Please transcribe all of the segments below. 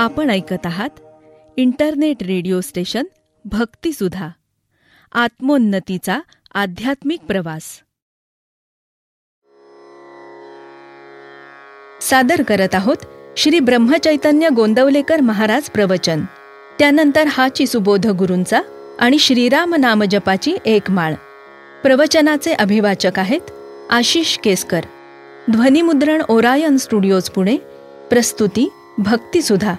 आपण ऐकत आहात इंटरनेट रेडिओ स्टेशन भक्तिसुधा, आत्मोन्नतीचा आध्यात्मिक प्रवास. सादर करत आहोत श्री ब्रह्मचैतन्य गोंदवलेकर महाराज प्रवचन. त्यानंतर हाची सुबोध गुरूंचा आणि श्रीराम नामजपाची एक माळ. प्रवचनाचे अभिवाचक आहेत आशिष केसकर. ध्वनिमुद्रण ओरायन स्टुडिओज पुणे. प्रस्तुती भक्तिसुधा.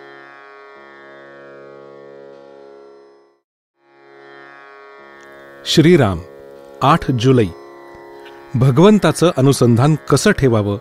श्रीराम 8 जुलै. भगवंताचं अनुसंधान कसं ठेवावं?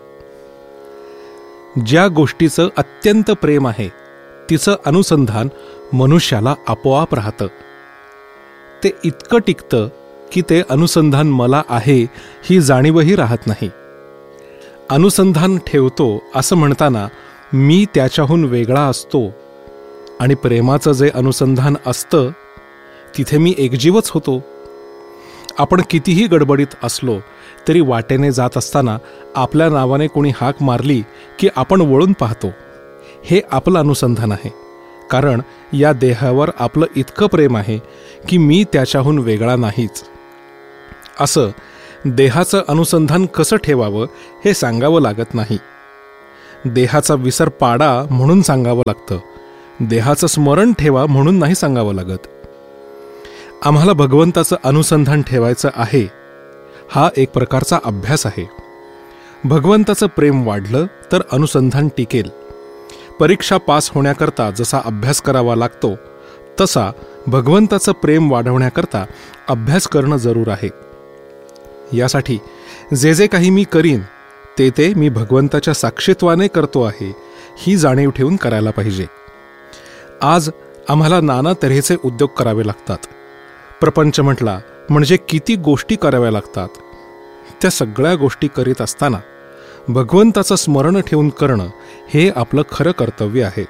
ज्या गोष्टीचं अत्यंत प्रेम आहे तिचं अनुसंधान मनुष्याला आपोआप राहतं. ते इतकं टिकतं की ते अनुसंधान मला आहे ही जाणीवही राहत नाही. अनुसंधान ठेवतो असं म्हणताना मी त्याच्याहून वेगळा असतो, आणि प्रेमाचं जे अनुसंधान असतं तिथे मी एकजीवच होतो. आपण कितीही गडबडीत असलो तरी वाटेने जात असताना आपल्या नावाने कोणी हाक मारली की आपण वळून पाहतो. हे आपलं अनुसंधान आहे, कारण या देहावर आपलं इतकं प्रेम आहे की मी त्याच्याहून वेगळा नाहीच. असं देहाचं अनुसंधान कसं ठेवावं हे सांगावं लागत नाही. देहाचा विसर पाडा म्हणून सांगावं लागतं. देहाचं स्मरण ठेवा म्हणून नाही सांगावं लागत. आम्हाला भगवंताचं अनुसंधान ठेवायचं आहे, हा एक प्रकारचा अभ्यास आहे. भगवंताचं प्रेम वाढलं तर अनुसंधान टिकेल. परीक्षा पास होण्याकरता जसा अभ्यास करावा लागतो तसा भगवंताचं प्रेम वाढवण्याकरता अभ्यास करणं जरूर आहे. यासाठी जे जे काही मी करीन ते मी भगवंताच्या साक्षीत्वाने करतो आहे ही जाणीव ठेवून करायला पाहिजे. आज आम्हाला नाना तऱ्हेचे उद्योग करावे लागतात. प्रपंच म्हटला म्हणजे किती गोष्टी कराव्या लागतात. त्या सगळ्या गोष्टी करीत असताना भगवंताचं स्मरण ठेवून करणं हे आपलं खरं कर्तव्य आहे.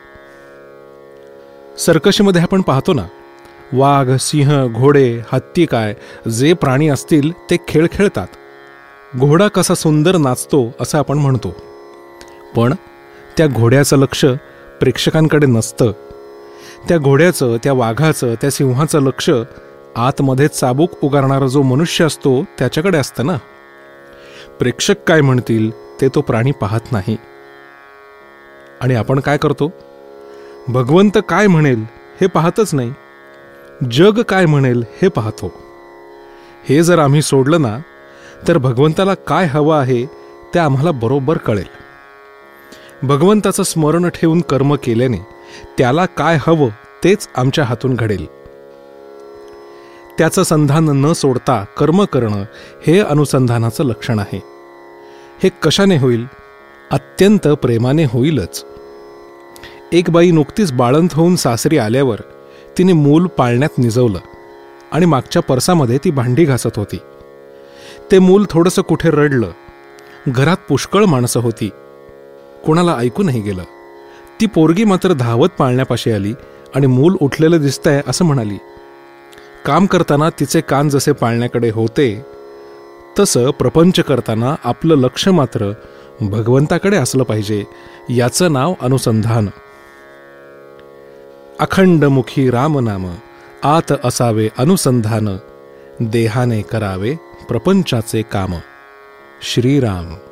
सर्कशीमध्ये आपण पाहतो ना, वाघ, सिंह, घोडे, हत्ती काय जे प्राणी असतील ते खेळ खेळतात. घोडा कसा सुंदर नाचतो असं आपण म्हणतो, पण त्या घोड्याचं लक्ष प्रेक्षकांकडे नसतं. त्या घोड्याचं, त्या वाघाचं, त्या सिंहाचं लक्ष आतमध्ये चाबूक उगारणारा जो मनुष्य असतो त्याच्याकडे असतं ना. प्रेक्षक काय म्हणतील ते तो प्राणी पाहत नाही. आणि आपण काय करतो? भगवंत काय म्हणेल हे पाहतच नाही, जग काय म्हणेल हे पाहतो. हे जर आम्ही सोडलं ना तर भगवंताला काय हवं आहे ते आम्हाला बरोबर कळेल. भगवंताचं स्मरण ठेवून कर्म केल्याने त्याला काय हवं तेच आमच्या हातून घडेल. त्याचं संधान न सोडता कर्म करणं हे अनुसंधानाचं लक्षण आहे. हे कशाने होईल? अत्यंत प्रेमाने होईलच. एक बाई नुकतीच बाळंत होऊन सासरी आल्यावर तिने मूल पाळण्यात निजवलं आणि मागच्या परसामध्ये ती भांडी घासत होती. ते मूल थोडंसं कुठे रडलं. घरात पुष्कळ माणसं होती, कोणाला ऐकू नाही गेलं. ती पोरगी मात्र धावत पाळण्यापाशी आली आणि मूल उठलेलं दिसतंय असं म्हणाली. काम करताना तिचे कान जसे पाळण्याकडे होते तसं प्रपंच करताना आपलं लक्ष मात्र भगवंताकडे असलं पाहिजे. याचं नाव अनुसंधान. अखंडमुखी रामनाम आत असावे अनुसंधान, देहाने करावे प्रपंचाचे काम. श्रीराम.